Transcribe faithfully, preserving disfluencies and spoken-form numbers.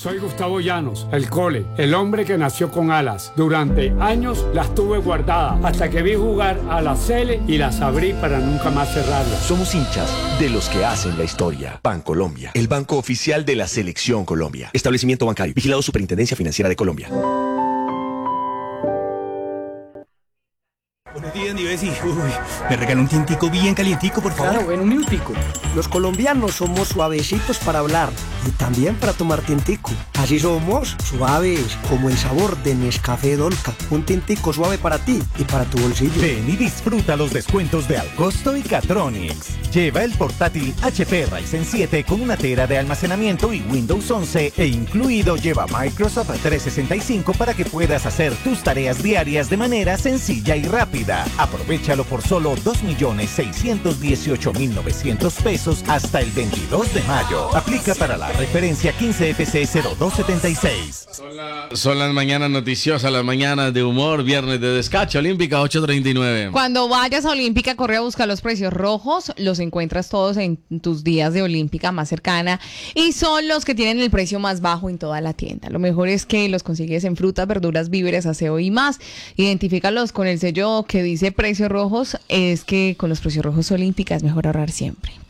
Soy Gustavo Llanos, el Cole, el hombre que nació con alas. Durante años las tuve guardadas hasta que vi jugar a la Cele y las abrí para nunca más cerrarlas. Somos hinchas de los que hacen la historia. Bancolombia, el banco oficial de la Selección Colombia. Establecimiento bancario, vigilado Superintendencia Financiera de Colombia. Buenos días, mi Bessie. Uy, me regaló un tintico bien calientico, por favor. Claro, en un minutico. Los colombianos somos suavecitos para hablar y también para tomar tintico. Así somos suaves, como el sabor de Nescafé Dolca. Un tintico suave para ti y para tu bolsillo. Ven y disfruta los descuentos de Alcosto y Catronics. Lleva el portátil H P Ryzen siete con una tera de almacenamiento y Windows once e incluido lleva Microsoft trescientos sesenta y cinco para que puedas hacer tus tareas diarias de manera sencilla y rápida. Aprovechalo por solo dos millones seiscientos dieciocho mil novecientos pesos hasta el veintidós de mayo. Aplica para la referencia quince F C cero dos setenta y seis. Son, la, son las mañanas noticiosas, las mañanas de humor, viernes de descacho. Olímpica ocho treinta y nueve. Cuando vayas a Olímpica, corre a buscar los precios rojos. Los encuentras todos en tus días de Olímpica más cercana y son los que tienen el precio más bajo en toda la tienda. Lo mejor es que los consigues en frutas, verduras, víveres, aseo y más. Identifícalos con el sello que dice precios rojos. Es que con los precios rojos Olímpica es mejor ahorrar siempre.